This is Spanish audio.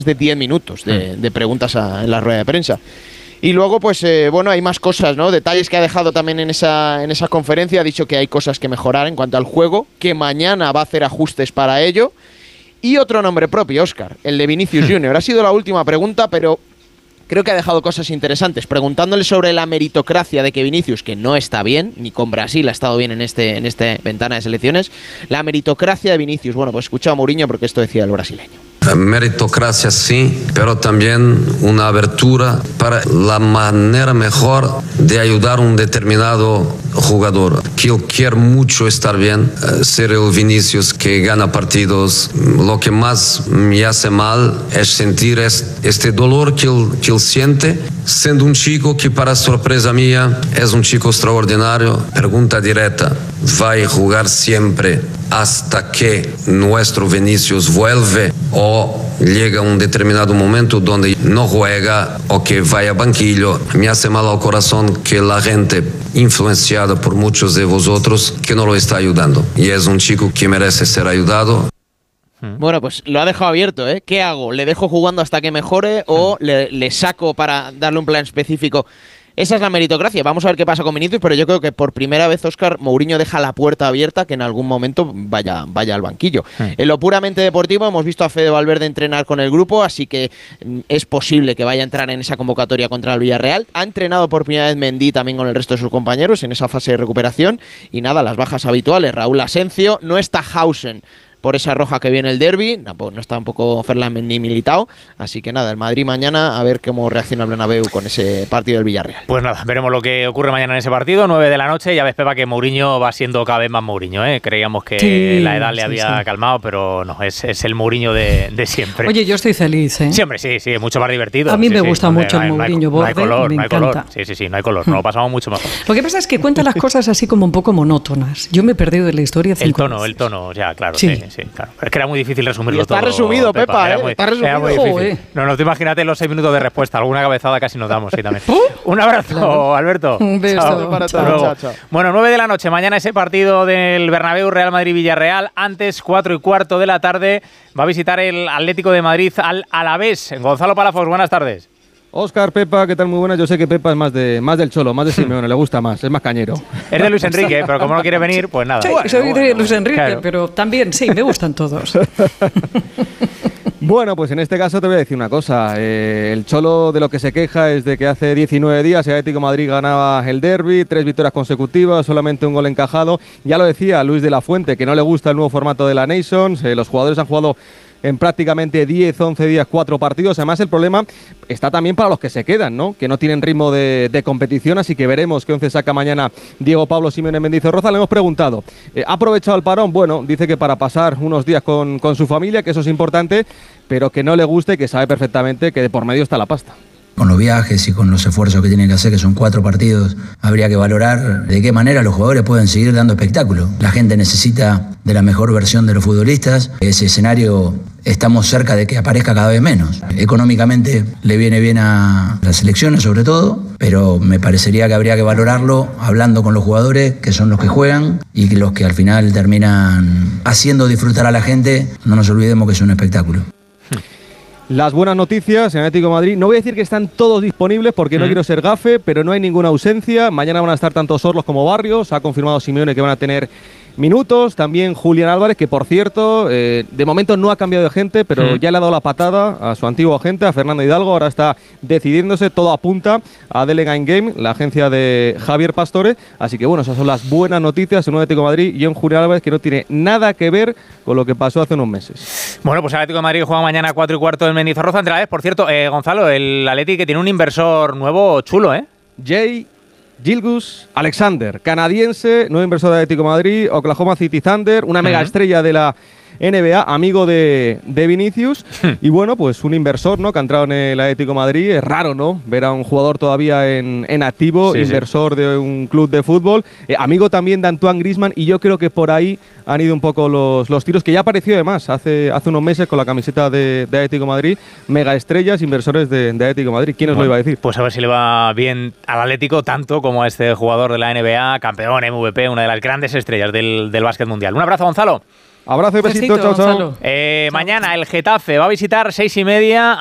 de 10 minutos de preguntas en la rueda de prensa. Y luego, pues, bueno, hay más cosas, ¿no? Detalles que ha dejado también en esa conferencia. Ha dicho que hay cosas que mejorar en cuanto al juego, que mañana va a hacer ajustes para ello. Y otro nombre propio, Óscar, el de Vinicius Junior. Ha sido la última pregunta, pero creo que ha dejado cosas interesantes. Preguntándole sobre la meritocracia de que Vinicius, que no está bien, ni con Brasil ha estado bien en esta ventana de selecciones, la meritocracia de Vinicius. Bueno, pues escucha a Mourinho porque esto decía el brasileño. Meritocracia sí, pero también una abertura para la manera mejor de ayudar a un determinado jugador. Que él quiere mucho estar bien, ser el Vinicius que gana partidos. Lo que más me hace mal es sentir este dolor que él siente, siendo un chico que, para sorpresa mía, es un chico extraordinario. Pregunta directa, ¿va a jugar siempre hasta que nuestro Vinicius vuelve o llega un determinado momento donde no juega o que vaya a banquillo? Me hace mal al corazón que la gente influenciada por muchos de vosotros que no lo está ayudando, y es un chico que merece ser ayudado. Bueno, pues lo ha dejado abierto, ¿eh? ¿Qué hago? ¿Le dejo jugando hasta que mejore o le saco para darle un plan específico? Esa es la meritocracia. Vamos a ver qué pasa con Vinicius, pero yo creo que por primera vez, Óscar, Mourinho deja la puerta abierta que en algún momento vaya al banquillo. En lo puramente deportivo hemos visto a Fede Valverde entrenar con el grupo, así que es posible que vaya a entrar en esa convocatoria contra el Villarreal. Ha entrenado por primera vez Mendy también con el resto de sus compañeros en esa fase de recuperación. Y nada, las bajas habituales. Raúl Asencio, no está Hausen por esa roja que viene el derbi, no está tampoco Ferland ni Militao, así que nada, el Madrid mañana a ver cómo reacciona el Bernabéu con ese partido del Villarreal. Pues nada, veremos lo que ocurre mañana en ese partido, 9 de la noche, ya ves, Pepa, que Mourinho va siendo cada vez más Mourinho, ¿eh? Creíamos que la edad le había calmado, pero no, es el Mourinho de siempre. Oye, yo estoy feliz, ¿eh? Sí, hombre, sí, es mucho más divertido. A mí me gusta mucho el Mourinho Borde, me encanta. Sí, no hay color, nos lo pasamos mucho mejor. Lo que pasa es que cuenta las cosas así como un poco monótonas. Yo me he perdido de la historia 5 veces. El tono, ya, claro, sí, claro. Es que era muy difícil resumirlo todo. Está resumido, Pepa, está resumido. Muy difícil. No, tú imagínate los 6 minutos de respuesta. Alguna cabezada casi nos damos, sí, también. Un abrazo, Alberto. Un beso. Chao. Bueno, 9 de la noche, mañana ese partido del Bernabéu, Real Madrid-Villarreal. Antes, 4:15 de la tarde, va a visitar el Atlético de Madrid al Alavés. Gonzalo Palafox, buenas tardes. Óscar, Pepa, ¿qué tal? Muy buenas. Yo sé que Pepa es más del Cholo, más de Simeone, le gusta más, es más cañero. Es de Luis Enrique, pero como no quiere venir, pues nada. Sí, soy de Luis Enrique, claro. Pero también, sí, me gustan todos. Bueno, pues en este caso te voy a decir una cosa. El Cholo de lo que se queja es de que hace 19 días el Atlético de Madrid ganaba el derbi, 3 victorias consecutivas, solamente un gol encajado. Ya lo decía Luis de la Fuente, que no le gusta el nuevo formato de la Nations. Los jugadores han jugado en prácticamente 10-11 días 4 partidos. Además, el problema está también para los que se quedan, ¿no? Que no tienen ritmo de competición, así que veremos qué once saca mañana Diego Pablo Simeone Mendizorroza. Le hemos preguntado, ¿ha aprovechado el parón? Bueno, dice que para pasar unos días con su familia, que eso es importante, pero que no le guste y que sabe perfectamente que de por medio está la pasta. Con los viajes y con los esfuerzos que tienen que hacer, que son 4 partidos, habría que valorar de qué manera los jugadores pueden seguir dando espectáculo. La gente necesita de la mejor versión de los futbolistas. Ese escenario estamos cerca de que aparezca cada vez menos. Económicamente le viene bien a las selecciones sobre todo, pero me parecería que habría que valorarlo hablando con los jugadores, que son los que juegan y que los que al final terminan haciendo disfrutar a la gente. No nos olvidemos que es un espectáculo. Las buenas noticias en Atlético de Madrid, no voy a decir que están todos disponibles porque no quiero ser gafe, pero no hay ninguna ausencia. Mañana van a estar tanto Sorlos como Barrios, ha confirmado Simeone que van a tener minutos. También Julián Álvarez, que por cierto, de momento no ha cambiado de gente, pero ya le ha dado la patada a su antiguo agente, a Fernando Hidalgo. Ahora está decidiéndose, todo apunta a Delegain Game, la agencia de Javier Pastore. Así que bueno, esas son las buenas noticias en un Atlético de Madrid y en Julián Álvarez que no tiene nada que ver con lo que pasó hace unos meses. Bueno, pues el Atlético de Madrid juega mañana a 4:15 en Mendizorroza. Entre la vez, por cierto, Gonzalo, el Atlético que tiene un inversor nuevo chulo, ¿eh? Gilgeous Alexander, canadiense, nuevo inversor de Atlético de Madrid, Oklahoma City Thunder, una mega estrella de la NBA, amigo de Vinicius. Y bueno, pues un inversor, ¿no?, que ha entrado en el Atlético de Madrid. Es raro, ¿no?, ver a un jugador todavía en activo, inversor de un club de fútbol. Amigo también de Antoine Griezmann, y yo creo que por ahí han ido un poco los tiros, que ya apareció además hace unos meses con la camiseta de Atlético de Madrid. Mega estrellas, inversores de Atlético de Madrid. ¿Quién os lo iba a decir? Pues a ver si le va bien al Atlético, tanto como a este jugador de la NBA, campeón, MVP, una de las grandes estrellas del básquet mundial. Un abrazo, Gonzalo. Abrazo y besito, chao, chao. Mañana el Getafe va a visitar 6:30